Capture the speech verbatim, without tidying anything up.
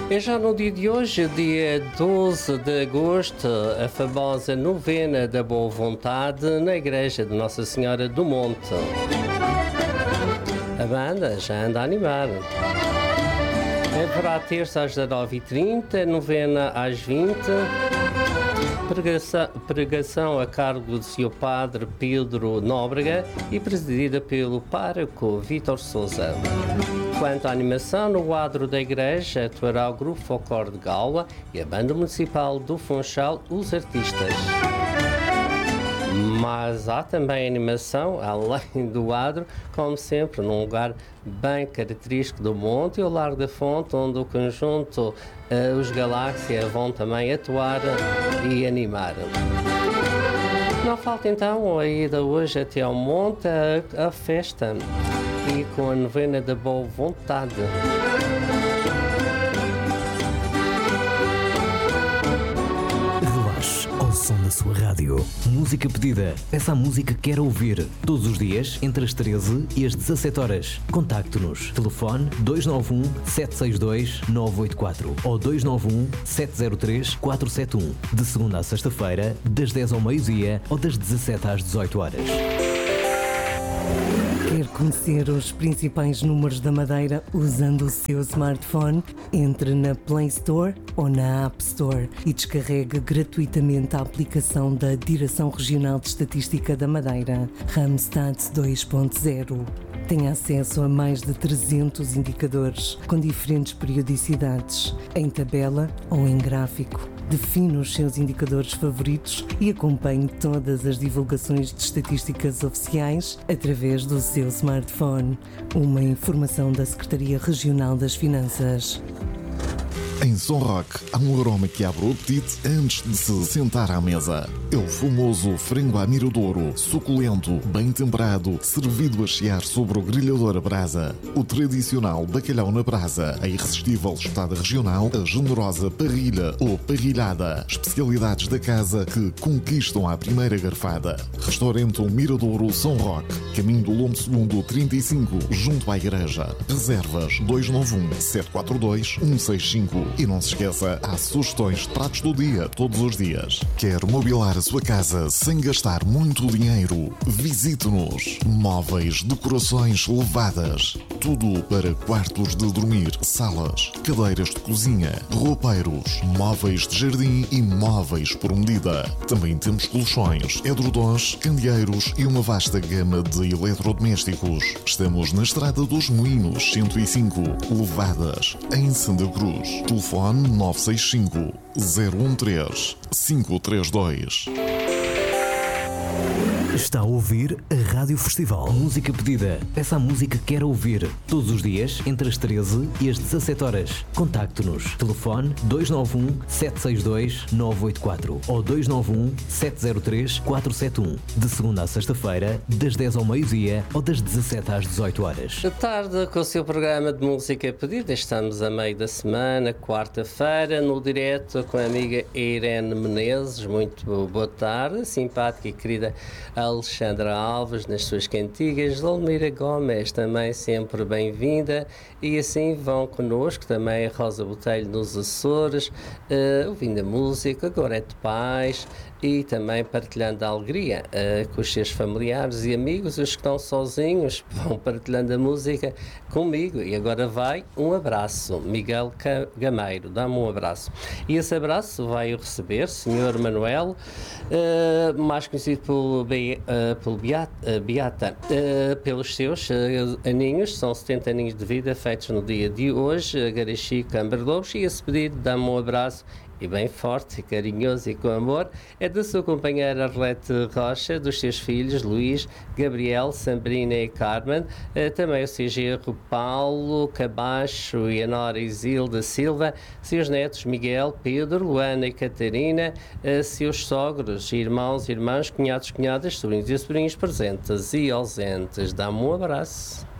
É já no dia de hoje, dia doze de agosto, a famosa novena da boa vontade na igreja de Nossa Senhora do Monte. A banda já anda a animar. Haverá terça às dezanove e trinta, novena às vinte, pregação, pregação a cargo do senhor Padre Pedro Nóbrega e presidida pelo pároco Vítor Sousa. Quanto à animação, no quadro da igreja atuará o Grupo Folclore de Galva e a Banda Municipal do Funchal, os artistas. Mas há também animação, além do quadro, como sempre, num lugar bem característico do Monte, o Largo da Fonte, onde o conjunto uh, Os Galáxia vão também atuar e animar. Não falta então a ida hoje até ao Monte, a, a festa, e com a novena da boa vontade. Relaxe ao som da sua rádio. Música pedida. Essa música que quer ouvir. Todos os dias, entre as treze e as dezassete horas. Contacte-nos. Telefone dois nove um, sete seis dois, nove oito quatro ou dois nove um, sete zero três, quatro sete um. De segunda a sexta-feira, das dez ao meio-dia ou das dezassete às dezoito horas. Quer conhecer os principais números da Madeira usando o seu smartphone? Entre na Play Store ou na App Store e descarregue gratuitamente a aplicação da Direção Regional de Estatística da Madeira, Randstad dois ponto zero. Tem acesso a mais de trezentos indicadores com diferentes periodicidades, em tabela ou em gráfico. Define os seus indicadores favoritos e acompanhe todas as divulgações de estatísticas oficiais através do seu smartphone. Uma informação da Secretaria Regional das Finanças. Em São Roque, há um aroma que abre o apetite antes de se sentar à mesa. É o famoso frango à miradouro, suculento, bem temperado, servido a chiar sobre o grelhador a brasa. O tradicional bacalhau na brasa, a irresistível espetada regional, a generosa parrilha ou parrilhada. Especialidades da casa que conquistam à primeira garfada. Restaurante O Miradouro São Roque, caminho do Lombo Segundo trinta e cinco, junto à igreja. Reservas dois nove um, sete quatro dois, um seis cinco. E não se esqueça, há sugestões de pratos do dia, todos os dias. Quer mobilar a sua casa sem gastar muito dinheiro? Visite-nos. Móveis, decorações elevadas. Tudo para quartos de dormir, salas, cadeiras de cozinha, roupeiros, móveis de jardim e móveis por medida. Também temos colchões, edredons, candeeiros e uma vasta gama de eletrodomésticos. Estamos na Estrada dos Moinhos, cento e cinco, Levadas, em Santa Cruz. Telefone nove seis cinco, zero um três, cinco três dois. Está a ouvir a Rádio Festival. Música pedida. Essa música que quer ouvir. Todos os dias, entre as treze e as dezassete horas. Contacte-nos. Telefone dois nove um, sete seis dois, nove oito quatro ou dois nove um, sete zero três, quatro sete um. De segunda a sexta-feira, das dez ao meio-dia ou das dezassete às dezoito horas. De tarde, com o seu programa de música pedida, estamos a meio da semana, quarta-feira, no direto com a amiga Irene Menezes. Muito boa tarde, simpática e querida Alexandra Alves, nas suas cantigas, Dalmira Gomes, também sempre bem-vinda, e assim vão connosco também a Rosa Botelho nos Açores, uh, ouvindo a música, Gorete Paz, e também partilhando a alegria uh, com os seus familiares e amigos. Os que estão sozinhos vão partilhando a música comigo. E agora vai um abraço, Miguel Gameiro, dá-me um abraço. E esse abraço vai receber senhor Manuel, uh, mais conhecido pelo, Be, uh, pelo Beata, uh, Beata uh, pelos seus uh, aninhos, são setenta aninhos de vida feitos no dia de hoje, Garaxi, Câmara Lobos, e esse pedido dá-me um abraço e bem forte, carinhoso e com amor, é da sua companheira Arlete Rocha, dos seus filhos Luís, Gabriel, Sabrina e Carmen, também o seu genro Paulo Cabacho e a nora Isilda Silva, seus netos Miguel, Pedro, Luana e Catarina, seus sogros, irmãos, irmãs, cunhados, cunhadas, sobrinhos e sobrinhos presentes e ausentes. Dá-me um abraço.